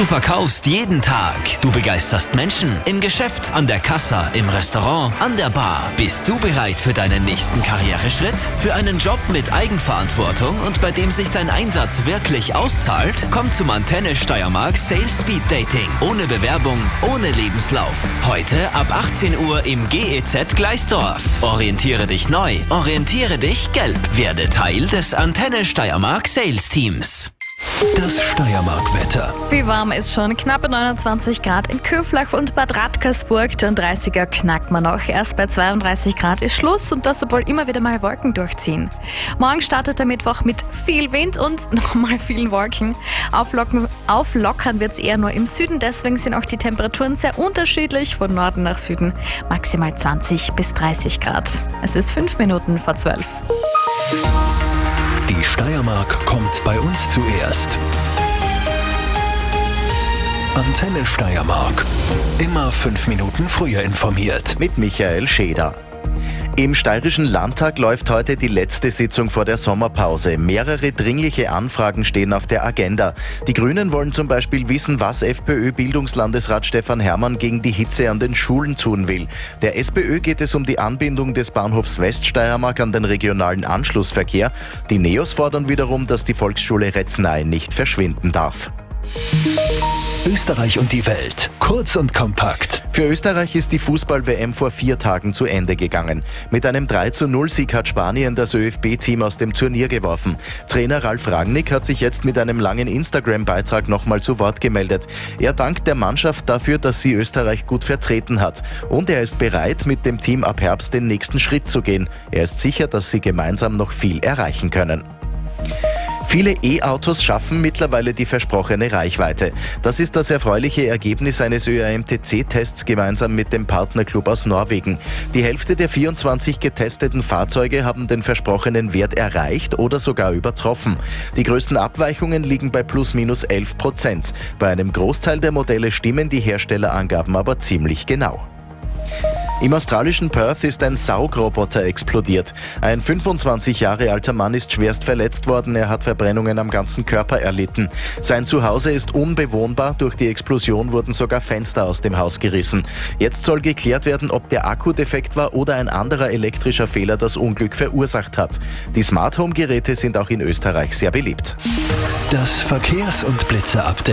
Du verkaufst jeden Tag. Du begeisterst Menschen im Geschäft, an der Kassa, im Restaurant, an der Bar. Bist du bereit für deinen nächsten Karriereschritt? Für einen Job mit Eigenverantwortung und bei dem sich dein Einsatz wirklich auszahlt? Komm zum Antenne Steiermark Sales Speed Dating. Ohne Bewerbung, ohne Lebenslauf. Heute ab 18 Uhr im GEZ Gleisdorf. Orientiere dich neu, orientiere dich gelb. Werde Teil des Antenne Steiermark Sales Teams. Das Steiermark-Wetter. Wie warm ist schon? Knappe 29 Grad in Köflach und Bad Radkersburg. Den 30er knackt man noch. Erst bei 32 Grad ist Schluss und das, obwohl immer wieder mal Wolken durchziehen. Morgen startet der Mittwoch mit viel Wind und nochmal vielen Wolken. Auflockern wird es eher nur im Süden, deswegen sind auch die Temperaturen sehr unterschiedlich von Norden nach Süden. Maximal 20 bis 30 Grad. Es ist 5 Minuten vor 12. Die Steiermark kommt bei uns zuerst. Antenne Steiermark. Immer 5 Minuten früher informiert. Mit Michael Scheder. Im Steirischen Landtag läuft heute die letzte Sitzung vor der Sommerpause. Mehrere dringliche Anfragen stehen auf der Agenda. Die Grünen wollen zum Beispiel wissen, was FPÖ-Bildungslandesrat Stefan Herrmann gegen die Hitze an den Schulen tun will. Der SPÖ geht es um die Anbindung des Bahnhofs Weststeiermark an den regionalen Anschlussverkehr. Die Neos fordern wiederum, dass die Volksschule Retznay nicht verschwinden darf. Österreich und die Welt. Kurz und kompakt. Für Österreich ist die Fußball-WM vor 4 Tagen zu Ende gegangen. Mit einem 3:0-Sieg hat Spanien das ÖFB-Team aus dem Turnier geworfen. Trainer Ralf Rangnick hat sich jetzt mit einem langen Instagram-Beitrag nochmal zu Wort gemeldet. Er dankt der Mannschaft dafür, dass sie Österreich gut vertreten hat. Und er ist bereit, mit dem Team ab Herbst den nächsten Schritt zu gehen. Er ist sicher, dass sie gemeinsam noch viel erreichen können. Viele E-Autos schaffen mittlerweile die versprochene Reichweite. Das ist das erfreuliche Ergebnis eines ÖAMTC-Tests gemeinsam mit dem Partnerclub aus Norwegen. Die Hälfte der 24 getesteten Fahrzeuge haben den versprochenen Wert erreicht oder sogar übertroffen. Die größten Abweichungen liegen bei plus/minus 11%. Bei einem Großteil der Modelle stimmen die Herstellerangaben aber ziemlich genau. Im australischen Perth ist ein Saugroboter explodiert. Ein 25 Jahre alter Mann ist schwerst verletzt worden. Er hat Verbrennungen am ganzen Körper erlitten. Sein Zuhause ist unbewohnbar. Durch die Explosion wurden sogar Fenster aus dem Haus gerissen. Jetzt soll geklärt werden, ob der Akku defekt war oder ein anderer elektrischer Fehler das Unglück verursacht hat. Die Smart Home Geräte sind auch in Österreich sehr beliebt. Das Verkehrs- und Blitzer-Update.